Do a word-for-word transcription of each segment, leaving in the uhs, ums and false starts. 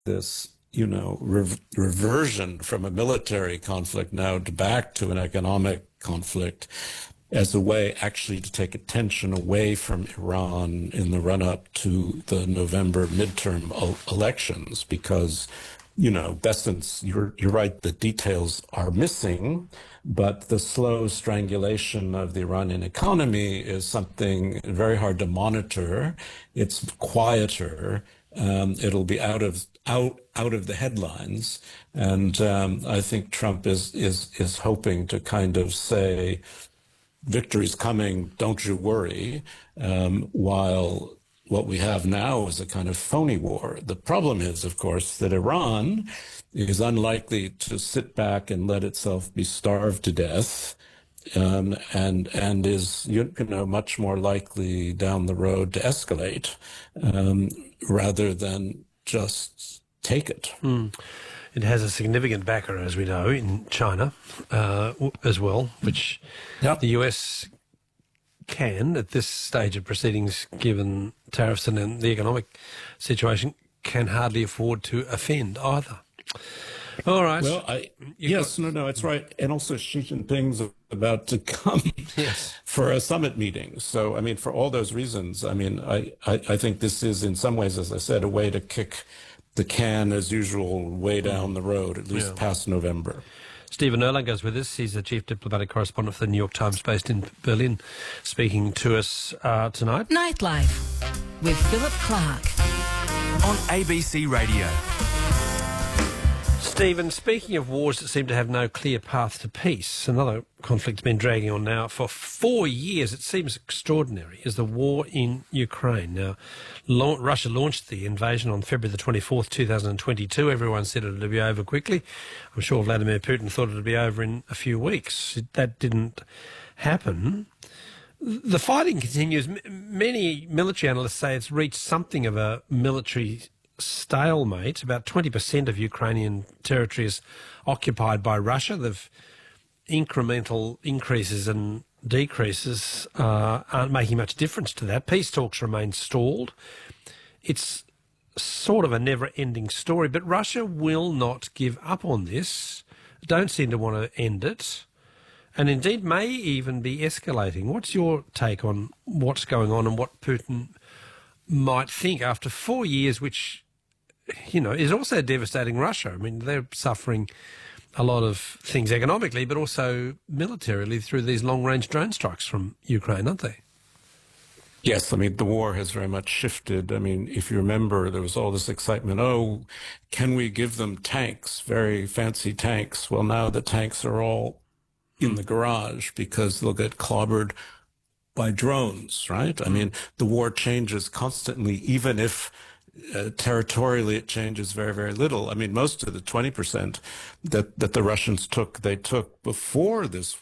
this, you know, rev reversion from a military conflict now to back to an economic conflict as a way actually to take attention away from Iran in the run-up to the November midterm elections, because, you know, Bessence, you're, you're right, the details are missing, but the slow strangulation of the Iranian economy is something very hard to monitor. It's quieter. Um, it'll be out of out out of the headlines, and um, I think Trump is is is hoping to kind of say, "Victory's coming, don't you worry," um, while what we have now is a kind of phony war. The problem is, of course, that Iran is unlikely to sit back and let itself be starved to death. Um, and and is you know much more likely down the road to escalate um, rather than just take it. Mm. It has a significant backer, as we know, in China uh, as well, which yep. the U S can, at this stage of proceedings, given tariffs and the economic situation, can hardly afford to offend either. All right. Well, I, yes, got... no, no, it's right. And also Xi Jinping's about to come yes. for a summit meeting. So, I mean, for all those reasons, I mean, I, I, I think this is in some ways, as I said, a way to kick the can, as usual, way down the road, at least yeah. past November. Stephen Erlanger is with us. He's the chief diplomatic correspondent for the New York Times based in Berlin, speaking to us uh, tonight. Nightlife with Philip Clark on A B C Radio. Stephen, speaking of wars that seem to have no clear path to peace, another conflict's been dragging on now for four years. It seems extraordinary, is the war in Ukraine. Now, la- Russia launched the invasion on February the twenty-fourth, two thousand twenty-two. Everyone said it would be over quickly. I'm sure Vladimir Putin thought it would be over in a few weeks. It, that didn't happen. The fighting continues. M- many military analysts say it's reached something of a military stalemate. About twenty percent of Ukrainian territory is occupied by Russia. They've incremental increases and decreases uh, aren't making much difference to that. Peace talks remain stalled. It's sort of a never-ending story, but Russia will not give up on this, don't seem to want to end it, and indeed may even be escalating. What's your take on what's going on and what Putin might think after four years, which, you know, is also devastating Russia? I mean, they're suffering a lot of things economically, but also militarily through these long-range drone strikes from Ukraine, aren't they? Yes, I mean, the war has very much shifted. I mean, if you remember, there was all this excitement. Oh, can we give them tanks, very fancy tanks? Well, now the tanks are all in the garage because they'll get clobbered by drones, right? I mean, the war changes constantly, even if uh, territorially it changes very, very little. I mean, most of the twenty percent that, that the Russians took, they took before this,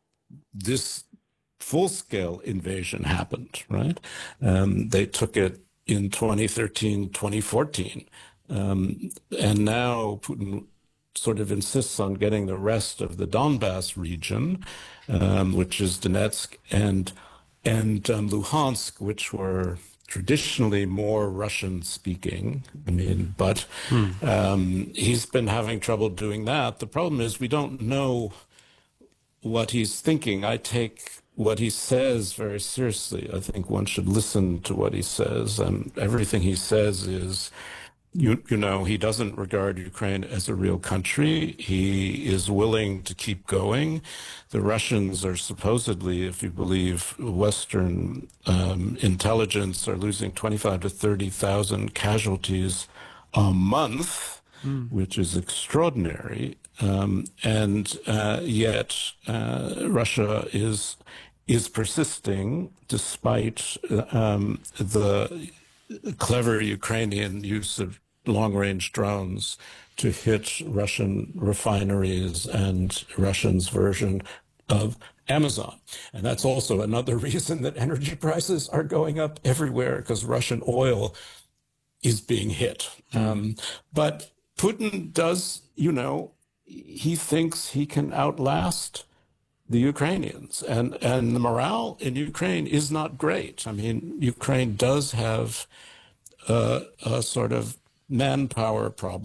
this full-scale invasion happened, right? Um, they took it in twenty thirteen, twenty fourteen. Um, and now Putin sort of insists on getting the rest of the Donbass region, um, which is Donetsk and and um, Luhansk, which were traditionally more Russian-speaking. I mean, but hmm. um, he's been having trouble doing that. The problem is we don't know what he's thinking. I take what he says very seriously. I think one should listen to what he says, and everything he says is, You, you know, he doesn't regard Ukraine as a real country. He is willing to keep going. The Russians are supposedly, if you believe Western um, intelligence, are losing twenty-five to thirty thousand casualties a month, mm. which is extraordinary. Um, and uh, yet uh, Russia is is persisting despite um, the clever Ukrainian use of long-range drones to hit Russian refineries and Russians' version of Amazon. And that's also another reason that energy prices are going up everywhere, because Russian oil is being hit. Um, but Putin does, you know, he thinks he can outlast the Ukrainians, and, and the morale in Ukraine is not great. I mean, Ukraine does have uh, a sort of manpower problem.